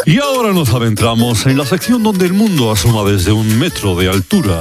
Y ahora nos adentramos en la sección donde el mundo asoma desde 1 metro de altura.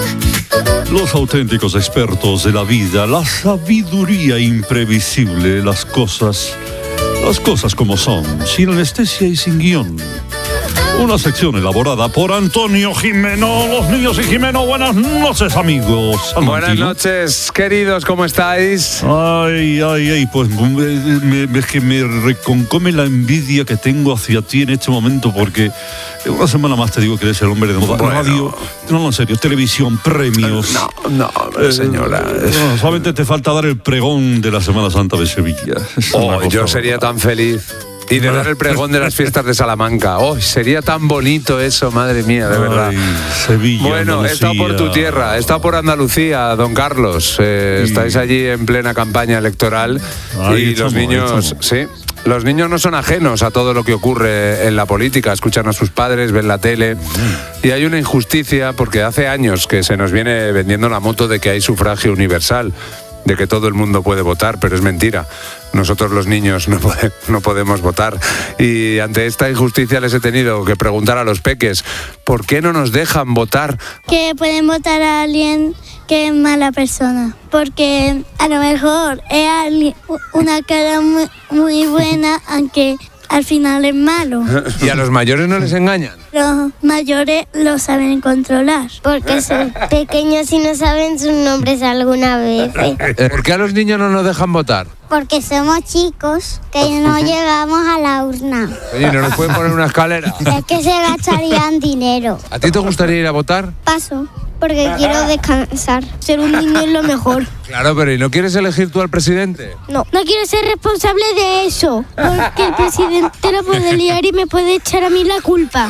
Los auténticos expertos de la vida, la sabiduría imprevisible, las cosas como son, sin anestesia y sin guión. Una sección elaborada por Antonio Jimeno. Los niños y Jimeno, buenas noches, amigos. Buenas noches, queridos, ¿cómo estáis? Ay, pues es que me reconcome la envidia que tengo hacia ti en este momento, porque una semana más te digo que eres el hombre de moda. Bueno. Radio, no, en serio, televisión, premios. No, señora. No, solamente te falta dar el pregón de la Semana Santa de Sevilla. Yo sería tan feliz. Y de dar el pregón de las fiestas de Salamanca. Sería tan bonito eso, madre mía, de verdad. Sevilla, bueno, Andalucía. he estado por tu tierra, he estado por Andalucía, don Carlos. Estáis allí en plena campaña electoral. Y los niños, sí, los niños no son ajenos a todo lo que ocurre en la política. Escuchan a sus padres, ven la tele. Y hay una injusticia porque hace años que se nos viene vendiendo la moto de que hay sufragio universal, de que todo el mundo puede votar, pero es mentira. Nosotros los niños no podemos votar. Y ante esta injusticia les he tenido que preguntar a los peques, ¿por qué no nos dejan votar? Que pueden votar a alguien que es mala persona, porque a lo mejor es una cara muy buena, aunque al final es malo. ¿Y a los mayores no les engañan? Los mayores lo saben controlar. Porque son pequeños y no saben sus nombres alguna vez. ¿Por qué a los niños no nos dejan votar? Porque somos chicos que no llegamos a la urna. Oye, ¿no nos pueden poner una escalera? Es que se gastarían dinero. ¿A ti te gustaría ir a votar? Paso, porque quiero descansar. Ser un niño es lo mejor. Claro, pero ¿y no quieres elegir tú al presidente? No quiero ser responsable de eso. Porque el presidente lo puede liar y me puede echar a mí la culpa.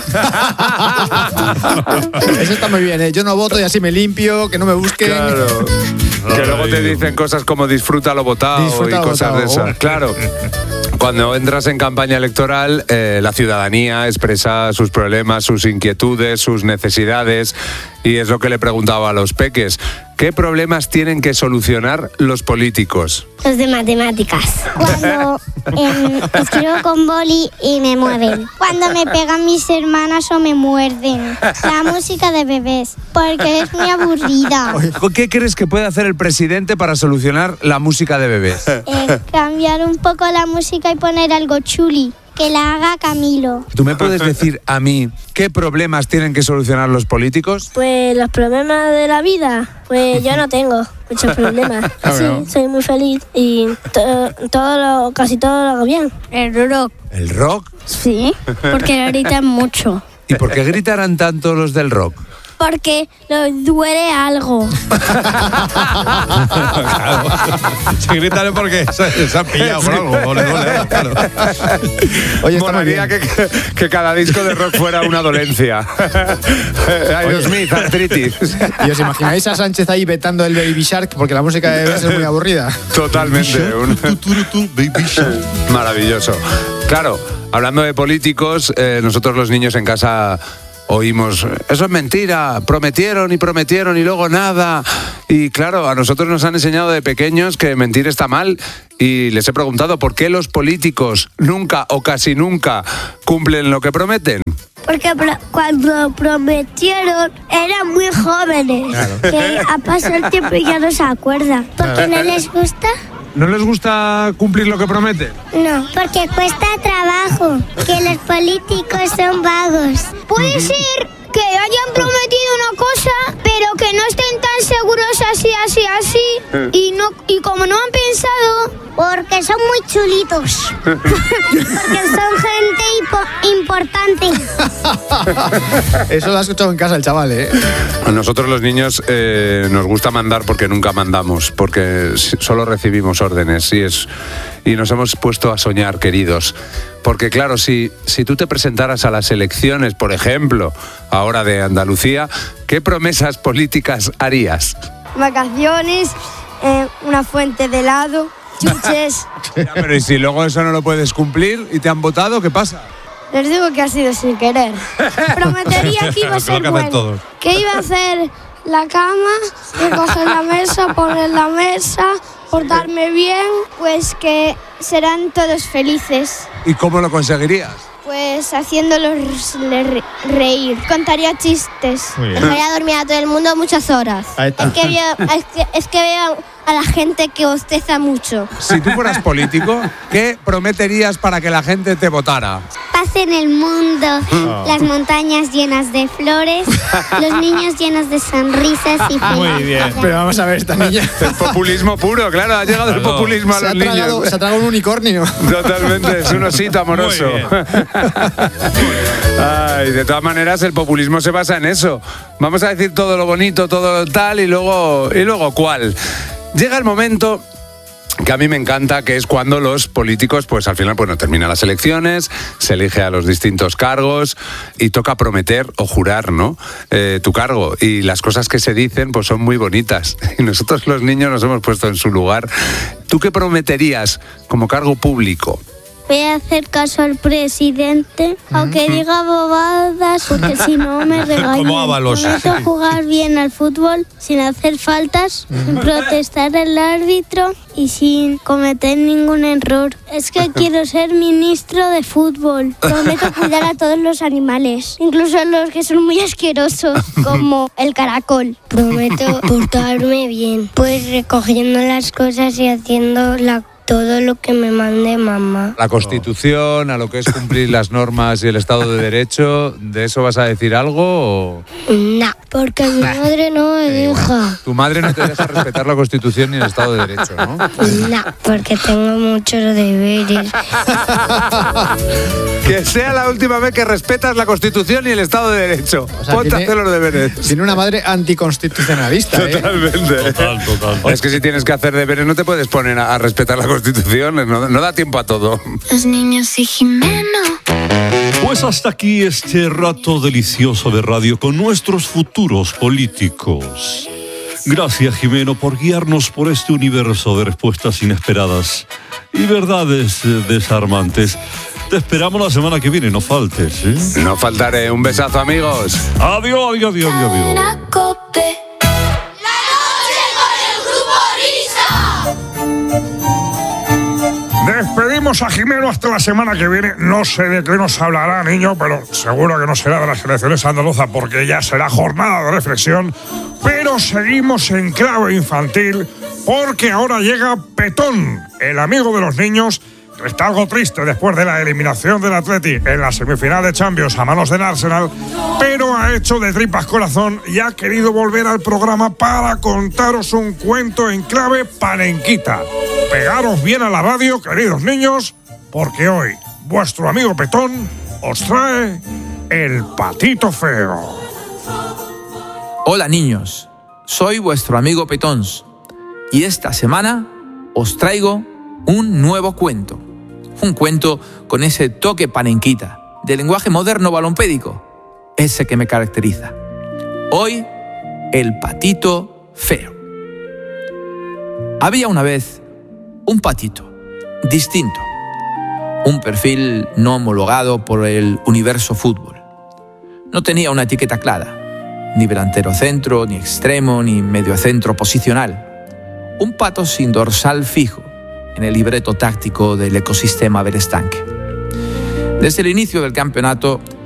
Eso está muy bien, ¿eh? Yo no voto y así me limpio, que no me busquen. Claro. Que luego te dicen cosas como disfruta lo votado y cosas de esas. Claro. Cuando entras en campaña electoral, la ciudadanía expresa sus problemas, sus inquietudes, sus necesidades, y es lo que le preguntaba a los peques. ¿Qué problemas tienen que solucionar los políticos? Los de matemáticas. Cuando escribo con boli y me mueven. Cuando me pegan mis hermanas o me muerden. La música de bebés, porque es muy aburrida. ¿Qué crees que puede hacer el presidente para solucionar la música de bebés? Cambiar un poco la música y poner algo chuli. Que la haga Camilo. ¿Tú me puedes decir a mí qué problemas tienen que solucionar los políticos? Pues los problemas de la vida, pues yo no tengo muchos problemas. Sí, soy muy feliz y casi todo lo hago bien. El rock. ¿El rock? Sí, porque gritan mucho. ¿Y por qué gritarán tanto los del rock? Porque les duele algo. Claro. Se gritan porque se han pillado por algo. Claro. Oye, molaría que cada disco de rock fuera una dolencia. Aerosmith, artritis. ¿Y os imagináis a Sánchez ahí vetando el Baby Shark? Porque la música de bebés es muy aburrida. Totalmente. Baby Shark. Maravilloso. Claro, hablando de políticos, nosotros los niños en casa oímos, eso es mentira, prometieron y luego nada. Y claro, a nosotros nos han enseñado de pequeños que mentir está mal, y les he preguntado por qué los políticos nunca o casi nunca cumplen lo que prometen. Porque cuando prometieron eran muy jóvenes. Claro. Que ha pasado el tiempo y ya no se acuerdan. ¿Por qué no les gusta? ¿No les gusta cumplir lo que prometen? No, porque cuesta trabajo, que los políticos son vagos. Puede ser que hayan prometido una cosa, pero que no estén tan seguros así, y como no han pensado... Porque son muy chulitos. Porque son gente importante. Eso lo ha escuchado en casa el chaval, ¿eh? A nosotros los niños nos gusta mandar porque nunca mandamos, porque solo recibimos órdenes, y nos hemos puesto a soñar, queridos. Porque claro, si tú te presentaras a las elecciones, por ejemplo, ahora de Andalucía, ¿qué promesas políticas harías? Vacaciones, una fuente de helado, chuches. Ya, pero ¿y si luego eso no lo puedes cumplir y te han votado, qué pasa? Les digo que ha sido sin querer. Prometería que iba a ser bueno. Que iba a hacer la cama, recoger la mesa, poner la mesa, portarme bien, pues que serán todos felices. ¿Y cómo lo conseguirías? Pues Pues haciéndolos reír. Contaría chistes. Dejaría dormir a todo el mundo muchas horas. Ahí está. Es que veo a la gente que bosteza mucho. Si tú fueras político, ¿qué prometerías para que la gente te votara? Paz en el mundo, las montañas llenas de flores, los niños llenos de sonrisas y felicidad. Muy bien. Pero vamos a ver, esta niña El populismo puro, claro, ha llegado el populismo a se los niños. ha tragado un unicornio. Totalmente, es un osito amoroso. Muy bien. Ay, de todas maneras, el populismo se basa en eso. Vamos a decir todo lo bonito, todo lo tal y luego cuál. Llega el momento que a mí me encanta, que es cuando los políticos, pues al final, bueno, terminan las elecciones, se elige a los distintos cargos y toca prometer o jurar, ¿no? Tu cargo. Y las cosas que se dicen, pues son muy bonitas. Y nosotros los niños nos hemos puesto en su lugar. ¿Tú qué prometerías como cargo público? Voy a hacer caso al presidente, aunque diga bobadas, porque si no me regañan. Como Ábalos. Prometo jugar bien al fútbol sin hacer faltas, sin protestar al árbitro y sin cometer ningún error. Es que quiero ser ministro de fútbol. Prometo cuidar a todos los animales, incluso a los que son muy asquerosos, como el caracol. Prometo portarme bien, pues recogiendo las cosas y haciendo todo lo que me mande mamá. La Constitución, a lo que es cumplir las normas y el Estado de Derecho, ¿de eso vas a decir algo o...? No, porque mi madre no me deja. Tu madre no te deja respetar la Constitución ni el Estado de Derecho, ¿no? No, porque tengo muchos deberes. Que sea la última vez que respetas la Constitución y el Estado de Derecho. O sea, Ponte a hacer los deberes. Tiene una madre anticonstitucionalista, ¿eh? Totalmente. Total. Es que si tienes que hacer deberes no te puedes poner a respetar la Constitución, no da tiempo a todo. Los niños y Jimeno. Pues hasta aquí este rato delicioso de radio con nuestros futuros políticos. Gracias, Jimeno, por guiarnos por este universo de respuestas inesperadas y verdades desarmantes. Te esperamos la semana que viene, no faltes, ¿eh? No faltaré. Un besazo, amigos. Adiós, adiós, adiós, adiós. Despedimos a Jimeno hasta la semana que viene. No sé de qué nos hablará, niño, pero seguro que no será de las elecciones andaluzas porque ya será jornada de reflexión. Pero seguimos en clave infantil porque ahora llega Petón, el amigo de los niños, que está algo triste después de la eliminación del Atleti en la semifinal de Champions a manos del Arsenal, pero ha hecho de tripas corazón y ha querido volver al programa para contaros un cuento en clave panenquita. Pegaros bien a la radio, queridos niños, porque hoy vuestro amigo Petón os trae El Patito Feo. Hola niños, soy vuestro amigo Petons y esta semana os traigo un nuevo cuento. Un cuento con ese toque panenquita, de lenguaje moderno balompédico, ese que me caracteriza. Hoy, El Patito Feo. Había una vez un patito, distinto, un perfil no homologado por el universo fútbol. No tenía una etiqueta clara, ni delantero centro, ni extremo, ni mediocentro posicional. Un pato sin dorsal fijo en el libreto táctico del ecosistema berestanque. Desde el inicio del campeonato,